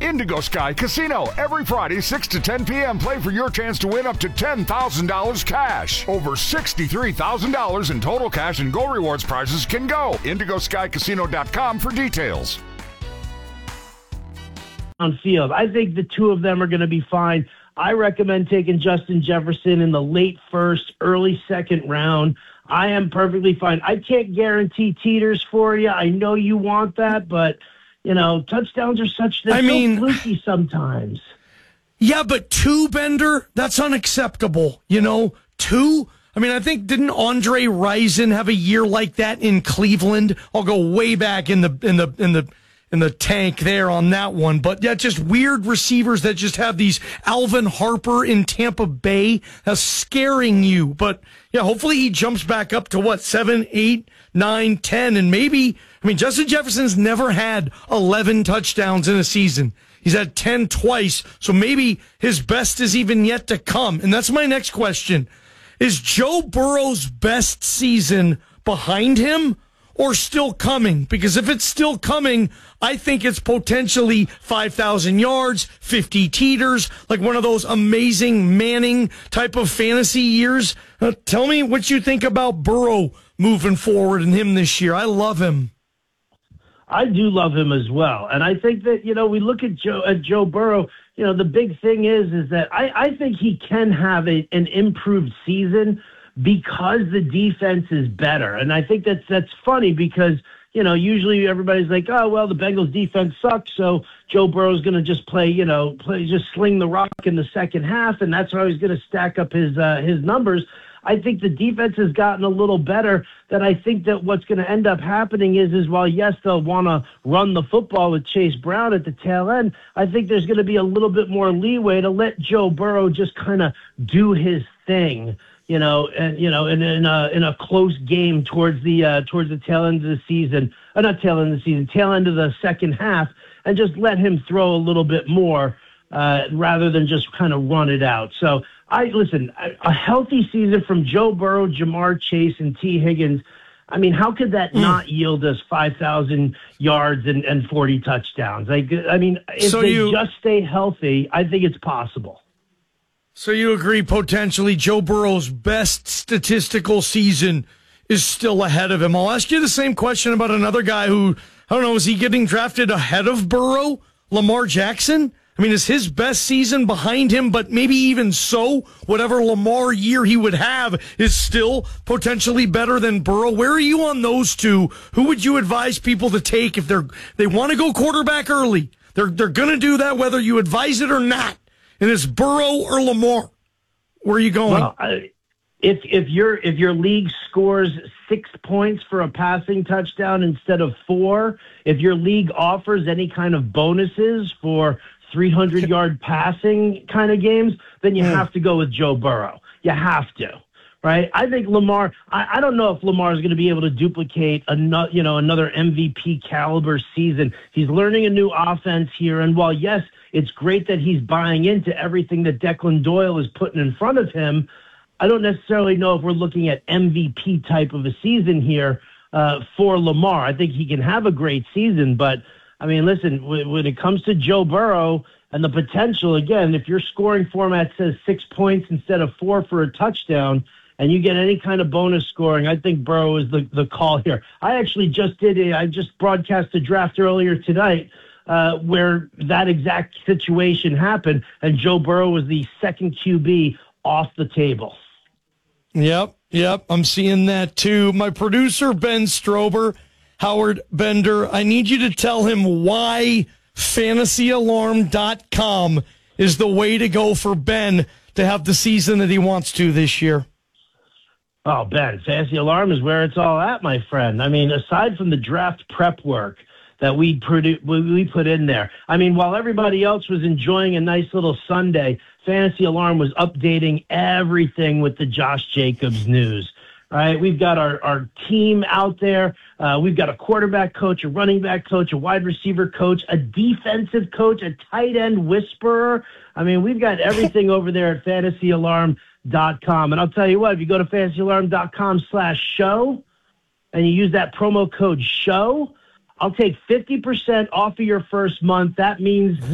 Indigo Sky Casino. Every Friday, 6 to 10 p.m., play for your chance to win up to $10,000 cash. Over $63,000 in total cash and Go Rewards prizes can go. IndigoSkyCasino.com for details. On field, I think the two of them are going to be fine. I recommend taking Justin Jefferson in the late first, early second round. I am perfectly fine. I can't guarantee Teeters for you. I know you want that, but, touchdowns are so fluky sometimes. Yeah, but 2, Bender, that's unacceptable. 2? I think, didn't Andre Rison have a year like that in Cleveland? I'll go way back in the tank there on that one. But yeah, just weird receivers that just have these. Alvin Harper in Tampa Bay, that's scaring you. But yeah, hopefully he jumps back up to 7, 8, 9, 10. And maybe, Justin Jefferson's never had 11 touchdowns in a season. He's had 10 twice. So maybe his best is even yet to come. And that's my next question. Is Joe Burrow's best season behind him or still coming? Because if it's still coming, I think it's potentially 5,000 yards, 50 teeters, like one of those amazing Manning type of fantasy years. Tell me what you think about Burrow moving forward and him this year. I love him. I do love him as well. And I think that, we look at Joe Burrow, the big thing is that I think he can have an improved season because the defense is better. And I think that's funny because, usually everybody's like, oh, well, the Bengals defense sucks, so Joe Burrow's going to just just sling the rock in the second half, and that's how he's going to stack up his numbers. I think the defense has gotten a little better. That I think that what's going to end up happening is while, yes, they'll want to run the football with Chase Brown at the tail end, I think there's going to be a little bit more leeway to let Joe Burrow just kind of do his thing, in a close game towards the tail end of the season, tail end of the second half, and just let him throw a little bit more rather than just kind of run it out. So a healthy season from Joe Burrow, Jamar Chase, and T. Higgins. How could that not yield us 5,000 yards and 40 touchdowns? If they just stay healthy, I think it's possible. So you agree potentially Joe Burrow's best statistical season is still ahead of him. I'll ask you the same question about another guy who, I don't know, is he getting drafted ahead of Burrow? Lamar Jackson? Is his best season behind him, but maybe even so, whatever Lamar year he would have is still potentially better than Burrow. Where are you on those two? Who would you advise people to take if they want to go quarterback early? They're going to do that whether you advise it or not. And it's Burrow or Lamar. Where are you going? Well, if your league scores 6 points for a passing touchdown instead of 4, if your league offers any kind of bonuses for 300-yard passing kind of games, then you have to go with Joe Burrow. You have to, right? I think Lamar. I don't know if Lamar is going to be able to duplicate another MVP caliber season. He's learning a new offense here, and while yes, it's great that he's buying into everything that Declan Doyle is putting in front of him, I don't necessarily know if we're looking at MVP type of a season here for Lamar. I think he can have a great season, but listen, when it comes to Joe Burrow and the potential, again, if your scoring format says 6 points instead of 4 for a touchdown and you get any kind of bonus scoring, I think Burrow is the call here. I actually I just broadcast a draft earlier tonight where that exact situation happened, and Joe Burrow was the second QB off the table. Yep, I'm seeing that too. My producer, Ben Strober, Howard Bender, I need you to tell him why FantasyAlarm.com is the way to go for Ben to have the season that he wants to this year. Oh, Ben, Fantasy Alarm is where it's all at, my friend. Aside from the draft prep work that we put in there, while everybody else was enjoying a nice little Sunday, Fantasy Alarm was updating everything with the Josh Jacobs news. Right, we've got our team out there. We've got a quarterback coach, a running back coach, a wide receiver coach, a defensive coach, a tight end whisperer. We've got everything over there at FantasyAlarm.com. And I'll tell you what, if you go to FantasyAlarm.com/show and you use that promo code SHOW, I'll take 50% off of your first month. That means